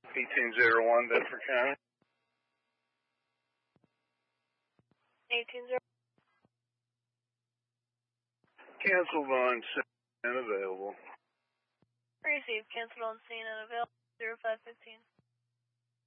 1801 Bedford County. 1801. Canceled on scene and available. Received. Canceled on scene and available. 0515.